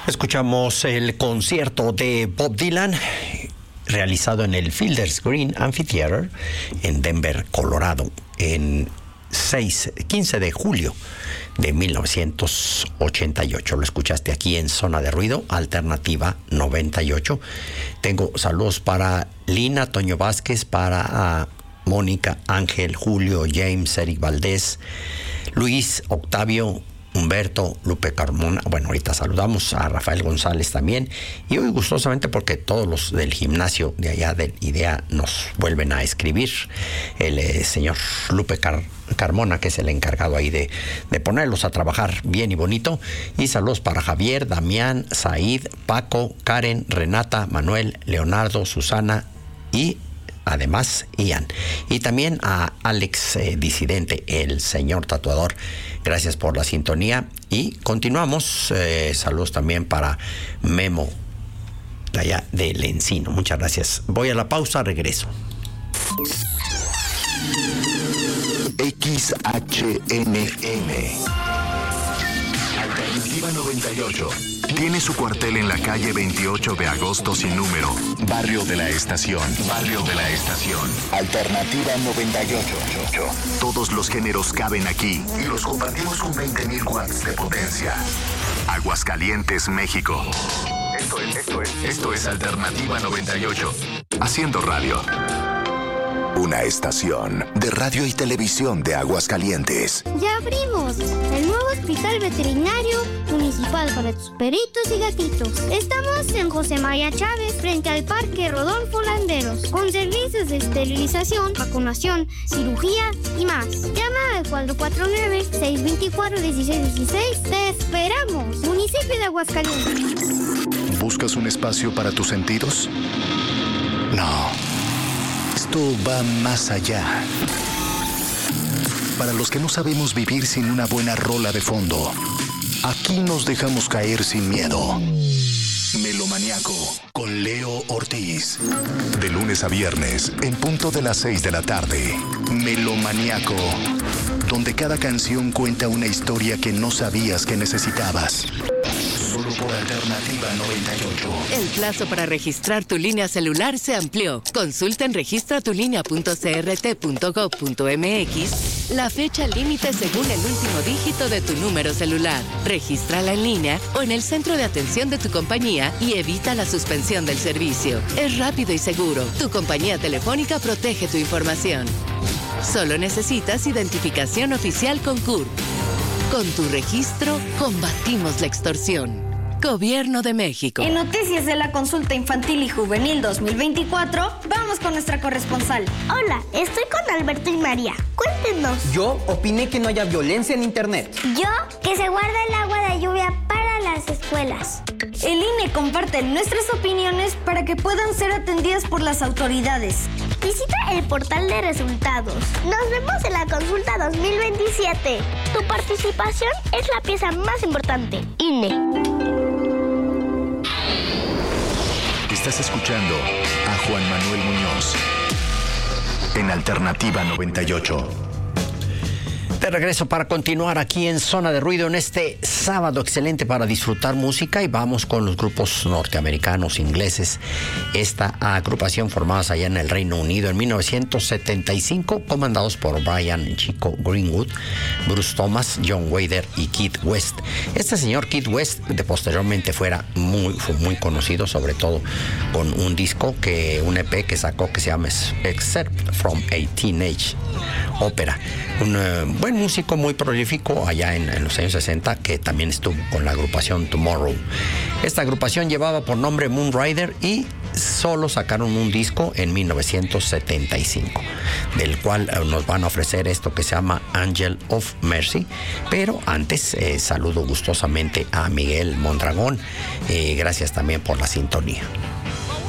Escuchamos el concierto de Bob Dylan realizado en el Fielder's Green Amphitheater en Denver, Colorado, en 15 de julio de 1988. Lo escuchaste aquí en Zona de Ruido, Alternativa 98. Tengo saludos para Lina, Toño Vázquez, para Mónica, Ángel, Julio, James, Eric Valdés, Luis, Octavio, Humberto, Lupe Carmona. Bueno, ahorita saludamos a Rafael González también. Y hoy gustosamente porque todos los del gimnasio de allá del IDEA nos vuelven a escribir. El señor Lupe Carmona, que es el encargado ahí de ponerlos a trabajar bien y bonito. Y saludos para Javier, Damián, Said, Paco, Karen, Renata, Manuel, Leonardo, Susana y además Ian. Y también a Alex Disidente, el señor tatuador. Gracias por la sintonía. Y continuamos. Saludos también para Memo, de allá del Encino. Muchas gracias. Voy a la pausa, regreso. XHNM Alternativa 98 tiene su cuartel en la calle 28 de agosto sin número, Barrio de la Estación. Barrio de la Estación. Alternativa 98. Todos los géneros caben aquí y los compartimos con 20,000 watts de potencia. Aguascalientes, México. Esto es Alternativa 98. Haciendo radio. Una estación de radio y televisión de Aguascalientes. ¡Ya abrimos! El nuevo Hospital Veterinario Municipal para tus perritos y gatitos. Estamos en José María Chávez, frente al Parque Rodolfo Landeros, con servicios de esterilización, vacunación, cirugía y más. Llama al 449-624-1616. ¡Te esperamos! Municipio de Aguascalientes. ¿Buscas un espacio para tus sentidos? No. Esto va más allá. Para los que no sabemos vivir sin una buena rola de fondo, aquí nos dejamos caer sin miedo. Melomaniaco con Leo Ortiz. De lunes a viernes, en punto de las 6 de la tarde. Melomaniaco, donde cada canción cuenta una historia que no sabías que necesitabas. Solo por Alternativa 98. El plazo para registrar tu línea celular se amplió. Consulta en registratulinea.crt.gov.mx la fecha límite según el último dígito de tu número celular. Regístrala en línea o en el centro de atención de tu compañía y evita la suspensión del servicio. Es rápido y seguro. Tu compañía telefónica protege tu información. Solo necesitas identificación oficial con CURP. Con tu registro, combatimos la extorsión. Gobierno de México. En Noticias de la Consulta Infantil y Juvenil 2024, vamos con nuestra corresponsal. Hola, estoy con Alberto y María. Cuéntenos. Yo opiné que no haya violencia en Internet. Yo, que se guarda el agua de lluvia para las escuelas. El INE comparte nuestras opiniones para que puedan ser atendidas por las autoridades. Visita el portal de resultados. Nos vemos en la consulta 2027. Tu participación es la pieza más importante. INE. Estás escuchando a Juan Manuel Muñoz en Alternativa 98. De regreso para continuar aquí en Zona de Ruido en este sábado excelente para disfrutar música, y vamos con los grupos norteamericanos, ingleses. Esta agrupación formadas allá en el Reino Unido en 1975, comandados por Brian Chico Greenwood, Bruce Thomas, John Wader y Keith West. Este señor Keith West posteriormente fue muy conocido, sobre todo con un un EP que sacó que se llama Excerpt from a Teenage Opera. Un buen músico muy prolífico allá en los años 60, que también estuvo con la agrupación Tomorrow. Esta agrupación llevaba por nombre Moon Rider y solo sacaron un disco en 1975, del cual nos van a ofrecer esto que se llama Angel of Mercy. Pero antes saludo gustosamente a Miguel Mondragón. Gracias también por la sintonía.